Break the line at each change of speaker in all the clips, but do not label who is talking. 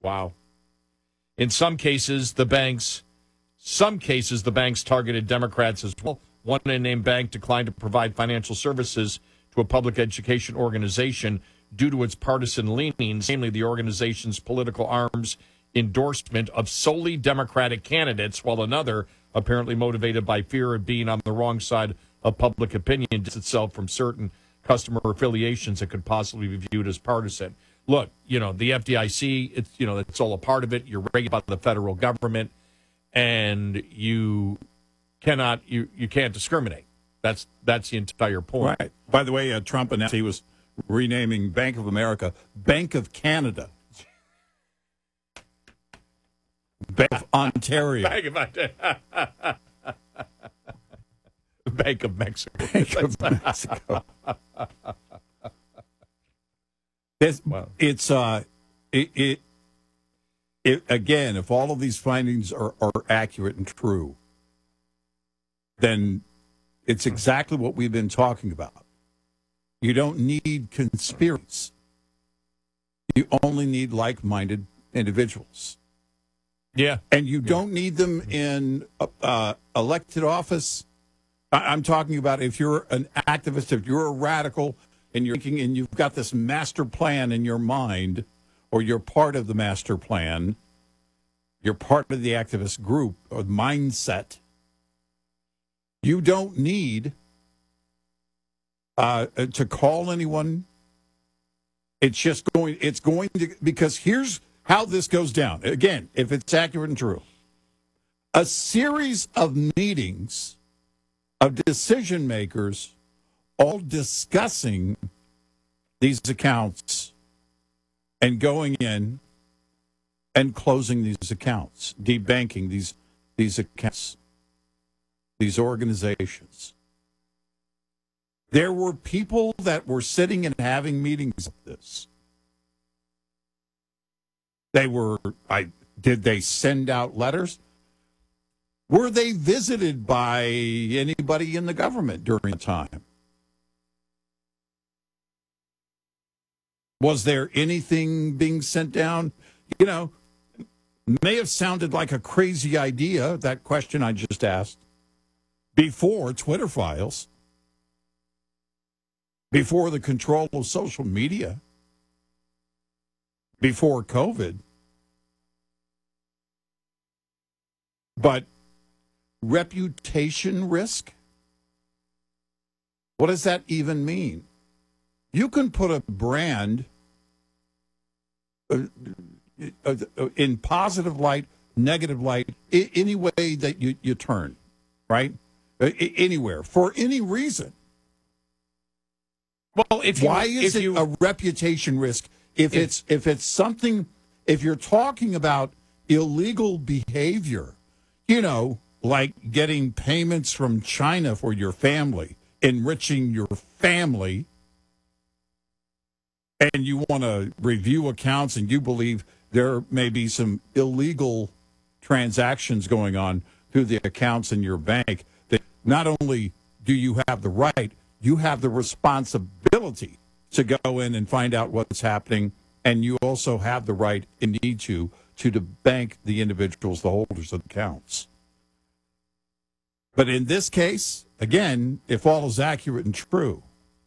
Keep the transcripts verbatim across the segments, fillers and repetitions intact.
Wow. In some cases, the banks, some cases, the banks targeted Democrats as well. One unnamed bank declined to provide financial services to a public education organization due to its partisan leanings, namely the organization's political arm's endorsement of solely Democratic candidates, while another, apparently motivated by fear of being on the wrong side of public opinion, distanced itself from certain customer affiliations that could possibly be viewed as partisan. Look, you know, the F D I C, it's, you know, it's all a part of it. You're regulated by the federal government, and you cannot, you, you can't discriminate. That's that's the entire point.
Right. By the way, uh, Trump announced he was renaming Bank of America Bank of Canada. Bank of Ontario.
Bank of Ontario. Bank of Mexico.
Bank of Mexico. It's,
Wow.
it's uh, it, it, it, again, if all of these findings are, are accurate and true, then it's exactly what we've been talking about. You don't need conspiracies. You only need like-minded individuals.
Yeah.
And you don't need them in uh, elected office. I- I'm talking about if you're an activist, if you're a radical, and you're thinking, and you've got this master plan in your mind, or you're part of the master plan, you're part of the activist group or mindset, you don't need uh, to call anyone. It's just going, it's going to, because here's how this goes down. Again, if it's accurate and true, a series of meetings of decision makers all discussing these accounts and going in and closing these accounts, debanking these these accounts, these organizations. There were people that were sitting and having meetings of this. They were, I did they send out letters? Were they visited by anybody in the government during the time? Was there anything being sent down? You know, may have sounded like a crazy idea, that question I just asked, before Twitter files, before the control of social media, before COVID. But reputation risk? What does that even mean? You can put a brand uh, uh, in positive light, negative light, I- any way that you, you turn, right? Uh, I- anywhere, for any reason.
Well, if you,
Why is
if
it
you,
a reputation risk if,
if
it's if it's something, if you're talking about illegal behavior, you know, like getting payments from China for your family, enriching your family, and you want to review accounts and you believe there may be some illegal transactions going on through the accounts in your bank, that not only do you have the right, you have the responsibility to go in and find out what's happening, and you also have the right and need to to debank the individuals, the holders of the accounts. But in this case, again, if all is accurate and true,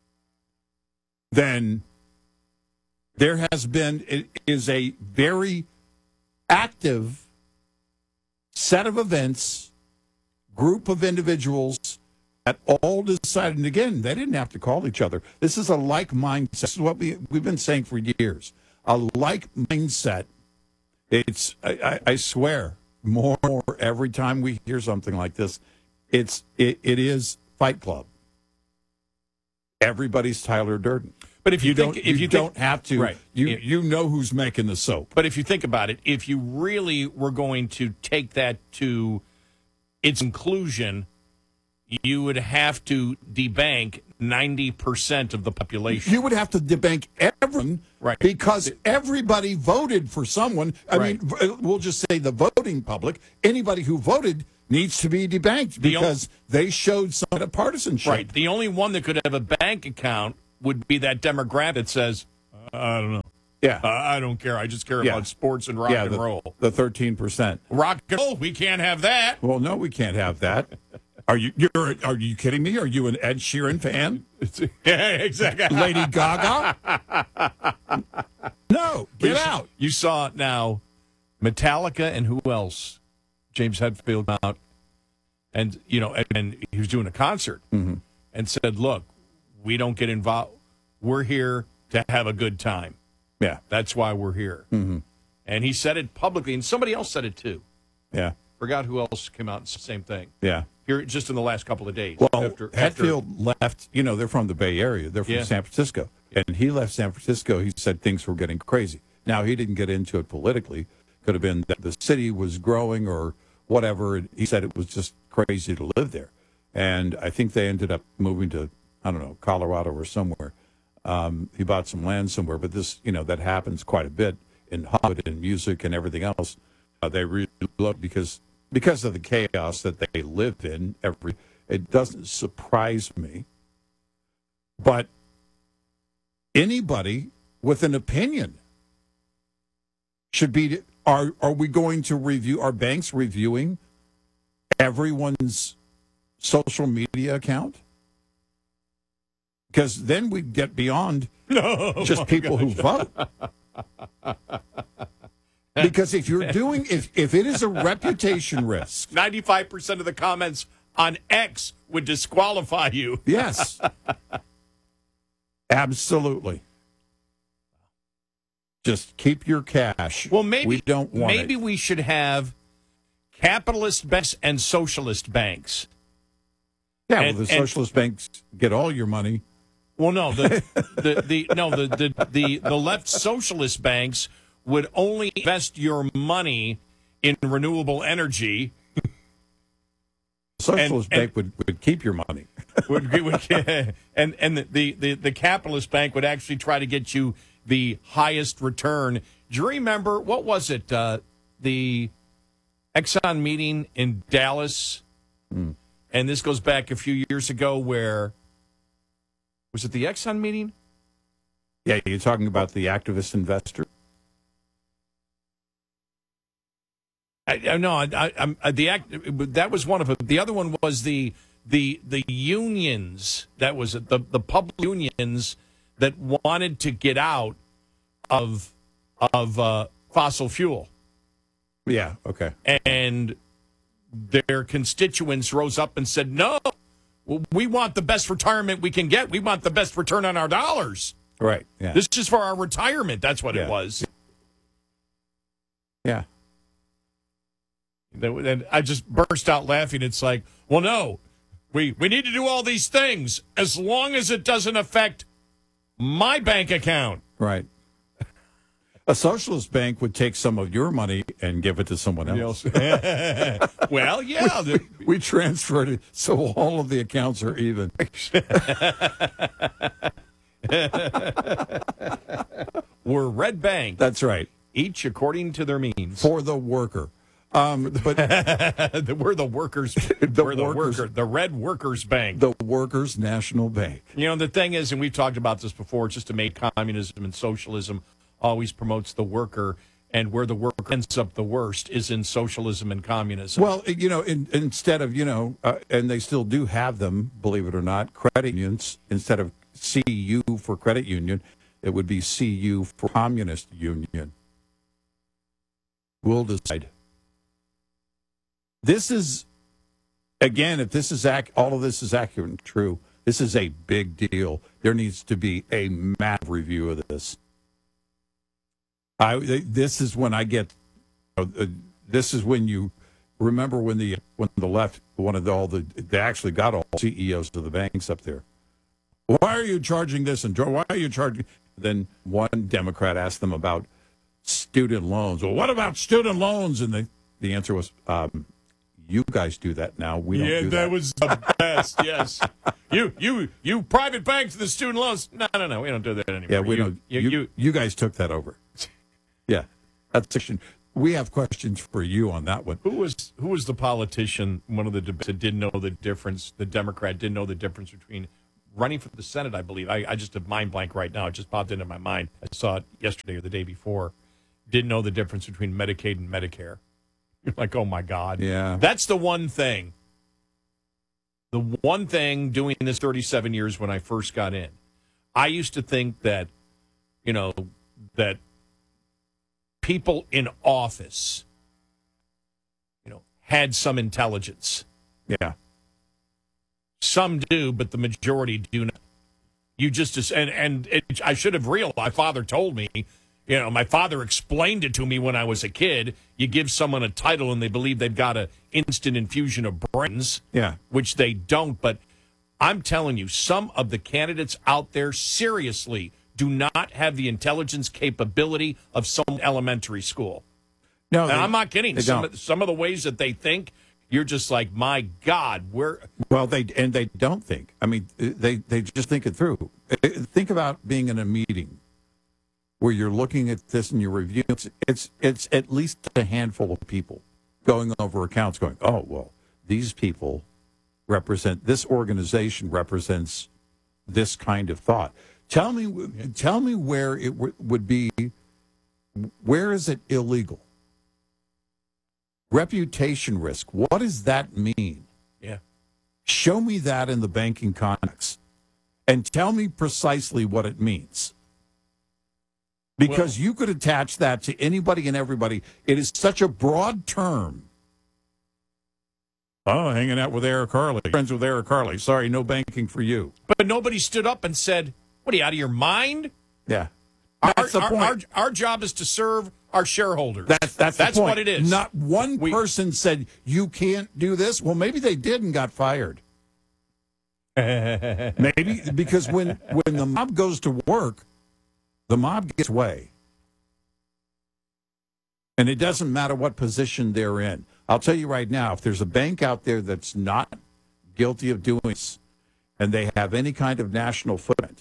then there has been, it is a very active set of events, group of individuals that all decided, and again, they didn't have to call each other. This is a like mindset. This is what we, we've been saying for years. A like mindset. It's, I, I, I swear, more and more every time we hear something like this, it's it, it is Fight Club. Everybody's Tyler Durden.
but if you,
You
think,
don't,
if
you
you
don't
think,
have to.
right.
You
If-
you know who's making the soap.
But if you think about it, if you really were going to take that to its conclusion, you would have to debank ninety percent of the population.
You would have to debank everyone,
Right.
because everybody voted for someone. I
Right.
mean, v- we'll just say the voting public. Anybody who voted needs to be debanked
The o-
because they showed some kind of partisanship.
Right. The only one that could have a bank account would be that demographic that says, I don't know.
Yeah.
Uh, I don't care. I just care
Yeah.
about sports and rock
yeah,
and
the,
roll.
the thirteen percent.
Rock and roll, we can't have that.
Well, no, we can't have that. Are you you're are you kidding me? Are you an Ed Sheeran fan?
Yeah, exactly.
Lady Gaga? No, get
You-
out.
You saw now Metallica and who else? James Hetfield came out, and you know, and, and he was doing a concert
Mm-hmm.
and said, "Look, we don't get involved. We're here to have a good time.
Yeah.
That's why we're here."
Mm-hmm.
And he said it publicly, and somebody else said it too.
Yeah.
Forgot who else came out and said the same thing.
Yeah.
Here, just in the last couple of days.
Well,
after, after
Hetfield left, you know, they're from the Bay Area. They're from
Yeah.
San Francisco. And he left San Francisco. He said things were getting crazy. Now, he didn't get into it politically. Could have been that the city was growing or whatever. And he said it was just crazy to live there. And I think they ended up moving to, I don't know, Colorado or somewhere. Um, he bought some land somewhere. But this, you know, that happens quite a bit in Hollywood and music and everything else. Uh, they really love because because of the chaos that they live in. Every it doesn't surprise me, but anybody with an opinion should be. Are are we going to review? Are banks reviewing everyone's social media account? Because then we get beyond
no,
just people who vote. Because if you're doing, if, if it is a reputation risk,
ninety-five percent of the comments on X would disqualify you.
yes, absolutely. Just keep your cash.
Well, maybe
we don't want
maybe
it.
we should have capitalist banks and socialist banks.
Yeah,
and-
well, the
and-
socialist banks get all your money.
Well, no, the the, the no the, the the the left socialist banks would only invest your money in renewable energy.
The socialist
And-
bank would, would keep your money.
would, would, and and the, the, the capitalist bank would actually try to get you the highest return. Do you remember, what was it, uh, the Exxon meeting in Dallas?
Mm.
And this goes back a few years ago where, was it the Exxon meeting?
Yeah, you're talking about the activist investor.
I, I no, I, I, I'm uh, the act. That was one of them. The other one was the the the unions. That was it, the the public unions that wanted to get out of of uh, fossil fuel,
Yeah, okay.
and their constituents rose up and said, "No, we want the best retirement we can get. We want the best return on our dollars.
Right, yeah.
This is for our retirement." That's what
Yeah.
it was.
yeah.
And I just burst out laughing. It's like, well, no, we, we need to do all these things as long as it doesn't affect my bank account.
Right. A socialist bank would take some of your money and give it to someone else.
Well, yeah. the-
We transferred it so all of the accounts are even.
We're red bank,
That's right.
each according to their means.
For the worker. Um, but
We're the workers.
The
we're the
workers-
worker, the red workers bank.
the Workers' National Bank.
You know, the thing is, and we've talked about this before, it's just to make communism and socialism always promotes the worker, and where the worker ends up the worst is in socialism and communism.
Well, you know, in, instead of, you know, uh, and they still do have them, believe it or not, credit unions, instead of C U for credit union, it would be C U for communist union. We'll decide. This is, again, if this is ac- all of this is accurate and true, this is a big deal. There needs to be a massive review of this. I this is when I get. Uh, this is when you remember when the when the left wanted all the they actually got all C E Os of the banks up there. Why are you charging this and why are you charging? Then one Democrat asked them about student loans. Well, what about student loans? And the the answer was, um, you guys do that now. We don't
yeah,
do
that.
that.
was the best. Yes, you, you, you, private banks, the student loans. No, no, no, we don't do that anymore.
Yeah, we
you,
don't.
You,
You,
you,
you guys took that over. Yeah, that's section. We have questions for you on that one.
who was who was the politician? One of the debates that didn't know the difference. The Democrat didn't know the difference between running for the Senate, I believe. I, I just have mind blank right now. It just popped into my mind. I saw it yesterday or the day before. Didn't know the difference between Medicaid and Medicare. You're like, oh, my God.
Yeah.
That's the one thing. The one thing doing this thirty-seven years when I first got in, I used to think that, you know, that people in office, you know, had some intelligence.
Yeah.
Some do, but the majority do not. You just, and, and it, I should have realized, my father told me, you know, my father explained it to me when I was a kid. You give someone a title and they believe they've got an instant infusion of brains,
Yeah.
which they don't. But I'm telling you, some of the candidates out there seriously do not have the intelligence capability of some elementary school.
No,
And
they-
I'm not kidding.
they
Some
don't.
of, some of the ways that they think, you're just like, my God, where
Well, they and they don't think. I mean, they they just think it through. Think about being in a meeting where you're looking at this and you're reviewing. It's it's, it's at least a handful of people going over accounts, going, oh well, these people represent this organization represents this kind of thought. Tell me, tell me where it w- would be. Where is it illegal? Reputation risk. What does that mean?
yeah.
Show me that in the banking context and tell me precisely what it means. Because
Well-
you could attach that to anybody and everybody. It is such a broad term. Oh, hanging out with Eric Harley. Friends with Eric Harley. Sorry, no banking for you.
But nobody stood up and said, what are you, out of your mind?
Yeah.
Our,
That's the
our,
point.
our, our job is to serve our shareholders.
That's that's, the
That's
point.
what it is.
Not one
We-
person said you can't do this. Well, maybe they did and got fired. Maybe because when when the mob goes to work, the mob gets way. And it doesn't matter what position they're in. I'll tell you right now, if there's a bank out there that's not guilty of doing this and they have any kind of national footprint,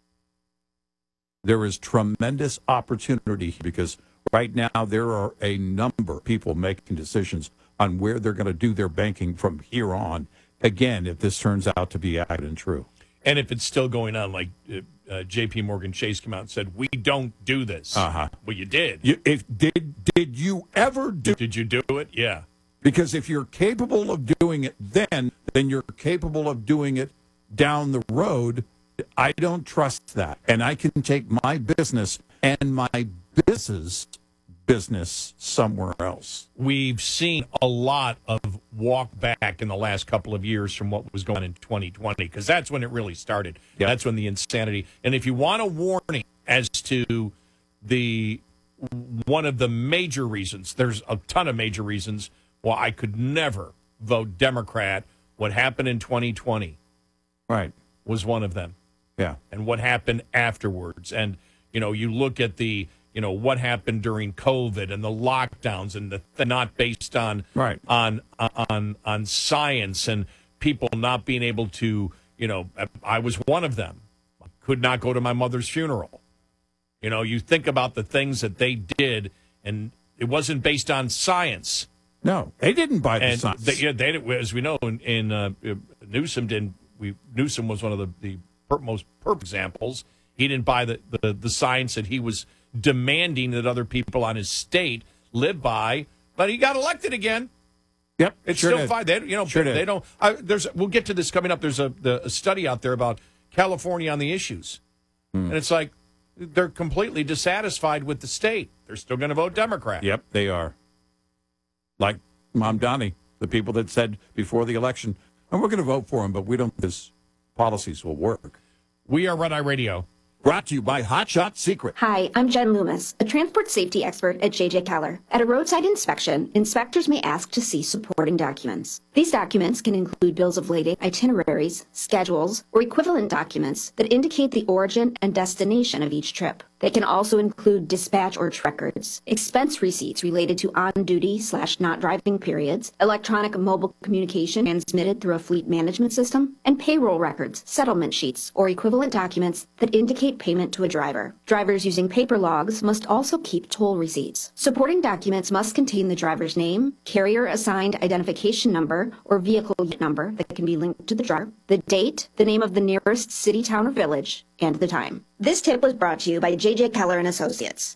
there is tremendous opportunity because right now there are a number of people making decisions on where they're going to do their banking from here on. Again, if this turns out to be accurate and true.
And if it's still going on, like uh, uh, J P Morgan Chase came out and said, we don't do this.
Uh-huh.
Well, you did.
You, if did did you ever do?
Did you do it? Yeah.
Because if you're capable of doing it then, then you're capable of doing it down the road. I don't trust that. And I can take my business and my business business somewhere else.
We've seen a lot of walk back in the last couple of years from what was going on in twenty twenty, because that's when it really started.
Yep.
That's when the insanity. And if you want a warning as to the one of the major reasons, there's a ton of major reasons why I could never vote Democrat. What happened in twenty twenty
Right.
was one of them.
Yeah.
And what happened afterwards. And, you know, you look at the, you know, what happened during COVID and the lockdowns and the, the not based on,
Right.
on, on, on science and people not being able to, you know, I was one of them. I could not go to my mother's funeral. You know, you think about the things that they did and it wasn't based on science.
No, they didn't buy the
And
science.
they, yeah, they, as we know, in, in uh, Newsom didn't. We Newsom was one of the, the per, most perfect examples. He didn't buy the, the the science that he was demanding that other people on his state live by. But he got elected again.
Yep.
It's
sure
still
did.
fine. They, you know,
Sure
they
did.
don't. I, there's. We'll get to this coming up. There's a, the, a study out there about California on the issues,
Hmm.
and it's like they're completely dissatisfied with the state. They're still going to vote Democrat.
Yep, they are. Like Mom Donnie, the people that said before the election, and we're going to vote for him, but we don't think his policies will work.
We are Red Eye Radio.
Brought to you by Hot Shot Secret.
Hi, I'm Jen Loomis, a transport safety expert at J J Keller. At a roadside inspection, inspectors may ask to see supporting documents. These documents can include bills of lading, itineraries, schedules, or equivalent documents that indicate the origin and destination of each trip. They can also include dispatch or trip records, expense receipts related to on-duty slash not driving periods, electronic mobile communication transmitted through a fleet management system, and payroll records, settlement sheets, or equivalent documents that indicate payment to a driver. Drivers using paper logs must also keep toll receipts. Supporting documents must contain the driver's name, carrier-assigned identification number, or vehicle number that can be linked to the driver, the date, the name of the nearest city, town, or village, and the time. This tip was brought to you by J J Keller and Associates.